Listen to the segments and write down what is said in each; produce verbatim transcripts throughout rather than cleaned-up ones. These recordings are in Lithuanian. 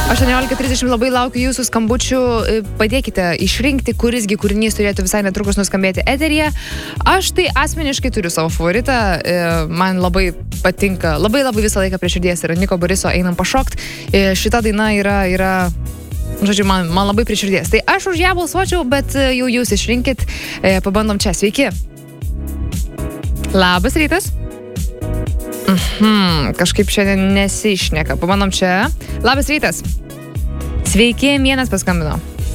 aštuoniolika trisdešimt labai laukiu jūsų skambučių. Padėkite išrinkti, kurisgi kūrinys turėtų visai netrukus nuskambėti eteryje. Aš tai asmeniškai turiu savo favoritą. Man labai patinka, labai labai visą laiką prie širdies yra Niko Boriso Einam pašokt. Šita daina yra, yra žodžiu, man, man labai prie širdies. Tai aš už ją balsuočiau, bet jau jūs išrinkit. Pabandom čia. Sveiki. Labas rytas. Mhm, kažkaip šiandien nesišneka. Pabandom čia. Labas rytas. Sveiki, vienas paskambino.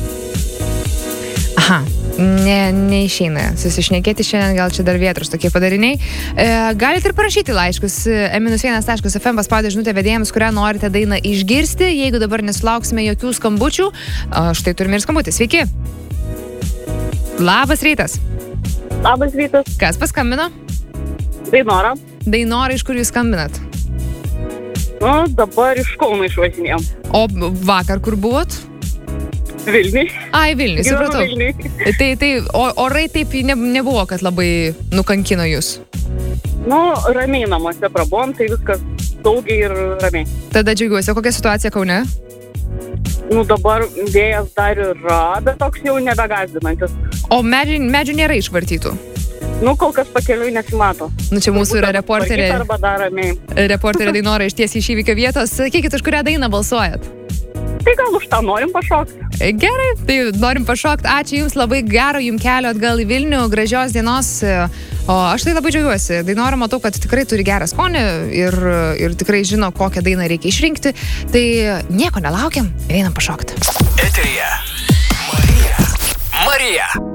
Aha, ne, neišeina susišnekėti šiandien, gal čia dar vietrus tokie padariniai. E, galite ir parašyti laiškus em vienas taškas ef em paspaudę žinutę vedėjams, kurią norite dainą išgirsti. Jeigu dabar nesulauksime jokių skambučių, a, štai turime ir skambutį. Sveiki. Labas rytas. Labas rytas. Kas paskambino? Dainora. Dainora, iš kur jūs skambinat? Nu, dabar iš Kauno išvažinėjom. O vakar kur buvot? Vilniui. Ai, Vilniui, supratau. Vilniui. Tai, tai o, orai taip ne, nebuvo, kad labai nukankino jūs? Nu, ramiai namuose prabuvom, tai viskas saugiai ir ramiai. Tada džiaugiuosi. O kokia situacija Kaune? Nu, dabar vėjas dar yra, bet toks jau nebegąsdinantis. O medžių, medžių nėra išvartytų? Nu, kol kas pakeliui nesimato. Nu, čia mūsų yra reporterė. Arba dar ramiai. Reporterė Dainora iš tiesiai iš įvykio vietos. Sakykit, už kurią dainą balsuojat? Tai gal už tą norim pašokti. Gerai, tai norim pašokti. Ačiū Jums, labai gero Jums kelio atgal į Vilnių. Gražios dienos. O aš tai labai džiaugiuosi. Dainora, matau, kad tikrai turi gerą skonį ir, ir tikrai žino, kokią dainą reikia išrinkti. Tai nieko nelaukiam ir einam pašokti. Eteryje Marija. Marija.